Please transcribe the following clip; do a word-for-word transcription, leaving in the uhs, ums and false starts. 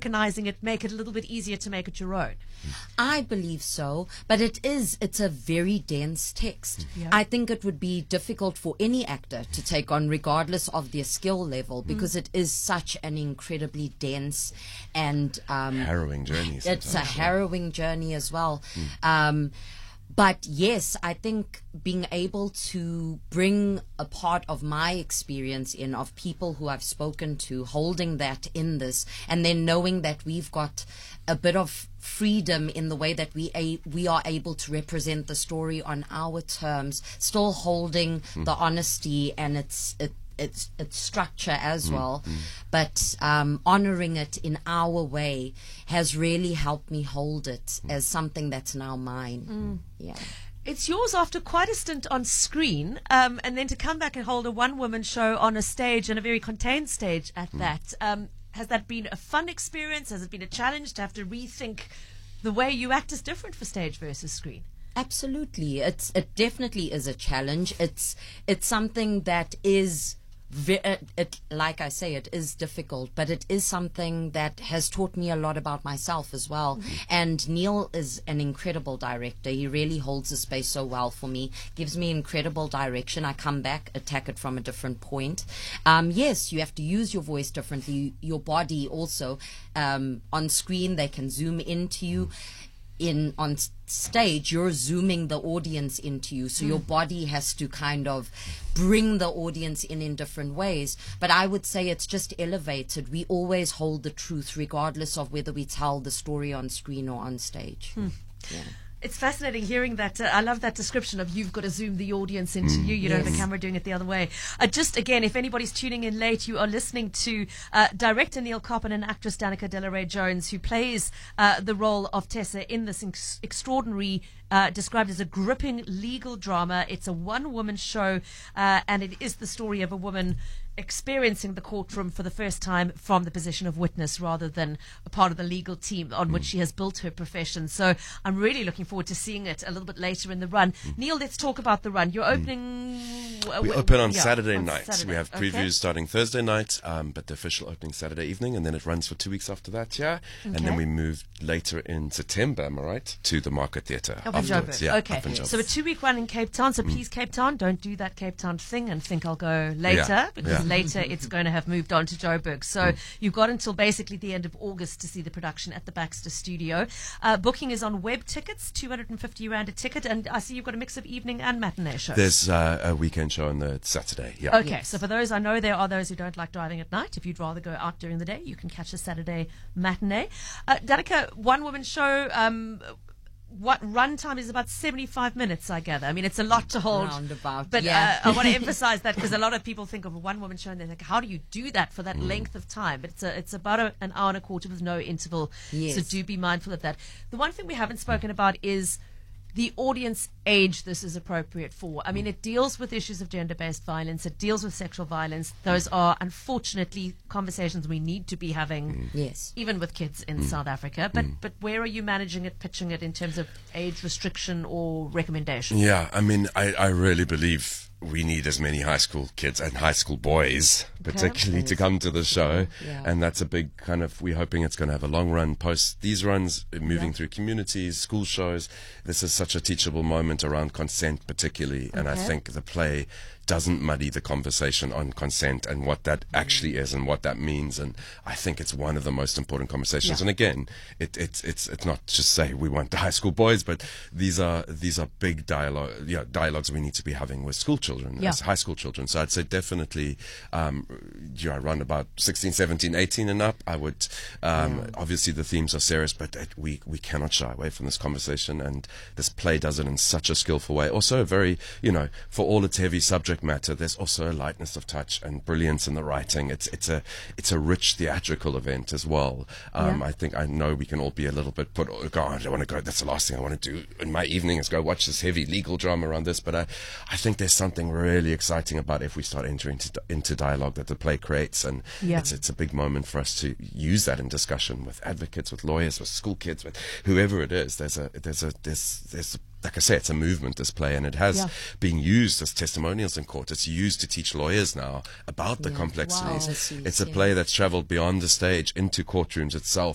Americanizing it make it a little bit easier to make it your own? I believe so, but it is, it's a very dense text. Yeah. I think it would be difficult for any actor to take on regardless of their skill level because mm. it is such an incredibly dense and um, harrowing journey. It's a harrowing journey as well. Mm. Um, But yes, I think being able to bring a part of my experience in, of people who I've spoken to, holding that in this, and then knowing that we've got a bit of freedom in the way that we a, we are able to represent the story on our terms, still holding mm. the honesty and its it, its its structure as mm. well, mm. but um, honoring it in our way has really helped me hold it mm. as something that's now mine. Mm. Yeah. It's yours after quite a stint on screen, um, and then to come back and hold a one-woman show on a stage, and a very contained stage at mm. that. Um, has that been a fun experience? Has it been a challenge to have to rethink the way you act is different for stage versus screen? Absolutely. It's it definitely is a challenge. It's it's something that is Ve- it, it, like I say, it is difficult, but it is something that has taught me a lot about myself as well. Mm-hmm. And Neil is an incredible director. He really holds the space so well for me, gives me incredible direction. I come back, attack it from a different point. Um, yes, you have to use your voice differently, your body also. Um, on screen, they can zoom into you. In on stage, you're zooming the audience into you, so mm. your body has to kind of bring the audience in in different ways. But I would say it's just elevated. We always hold the truth, regardless of whether we tell the story on screen or on stage. Mm. Yeah. It's fascinating hearing that. Uh, I love that description of you've got to zoom the audience into mm. you. You don't yes. have a camera doing it the other way. Uh, just again, if anybody's tuning in late, you are listening to uh, director Neil Coppin and actress Danica Delaray Jones, who plays uh, the role of Tessa in this ex- extraordinary, uh, described as a gripping legal drama. It's a one-woman show, uh, and it is the story of a woman experiencing the courtroom for the first time from the position of witness rather than a part of the legal team on which she has built her profession. So I'm really looking forward to seeing it a little bit later in the run. Mm. Neil, let's talk about the run. You're opening... Uh, we open on yeah, Saturday on night. Saturday. We have previews okay. starting Thursday night, um, but the official opening Saturday evening, and then it runs for two weeks after that, yeah? Okay. And then we move later in September, am I right, to the Market Theatre afterwards. Yeah, okay, so a two-week run in Cape Town, so mm. please, Cape Town, don't do that Cape Town thing and think I'll go later, yeah. because yeah. later it's going to have moved on to Joburg. So mm. you've got until basically the end of August to see the production at the Baxter Studio. Uh, booking is on web tickets, two hundred fifty rand a ticket, and I see you've got a mix of evening and matinee shows. There's uh, a weekend show on the Saturday, yeah. Okay, yes. So for those, I know there are those who don't like driving at night. If you'd rather go out during the day, you can catch a Saturday matinee. Uh, Danica, one-woman show, um, what runtime is about seventy-five minutes, I gather. I mean, it's a lot to hold. Roundabout, but yeah. uh, I want to emphasize that because a lot of people think of a one-woman show and they think, how do you do that for that mm. length of time? But it's a, it's about a, an hour and a quarter with no interval. Yes. So do be mindful of that. The one thing we haven't spoken about is the audience age this is appropriate for. I mean, it deals with issues of gender-based violence. It deals with sexual violence. Those are, unfortunately, conversations we need to be having, yes, even with kids in mm. South Africa. But mm. but where are you managing it, pitching it in terms of age restriction or recommendation? Yeah, I mean, I, I really believe we need as many high school kids and high school boys, particularly, okay. to come to the show. Yeah. And that's a big kind of, we're hoping it's going to have a long run post these runs, moving yeah. through communities, school shows. This is such a teachable moment around consent, particularly. Okay. And I think the play doesn't muddy the conversation on consent and what that actually is and what that means. And I think it's one of the most important conversations. Yeah. And again, it, it's it's it's not just say we want the high school boys, but these are these are big dialogue, you know, dialogues we need to be having with school children, yeah. as high school children. So I'd say definitely, um, you know, around about sixteen, seventeen, eighteen and up. I would um, yeah. obviously the themes are serious, but it, we we cannot shy away from this conversation. And this play does it in such a skillful way. Also, very, you know, for all its heavy subject matter, there's also a lightness of touch and brilliance in the writing. It's it's a it's a rich theatrical event as well. Um, yeah. I think I know we can all be a little bit put. Oh, God, I don't want to go. That's the last thing I want to do in my evening is go watch this heavy legal drama around this. But I I think there's something really exciting about if we start entering into, into dialogue that the play creates, and yeah. it's it's a big moment for us to use that in discussion with advocates, with lawyers, with school kids, with whoever it is. There's a there's a there's there's like I say, it's a movement, this play, and it has yeah. been used as testimonials in court. It's used to teach lawyers now about the yeah. complexities. Wow. It's a yeah. play that's traveled beyond the stage into courtrooms itself.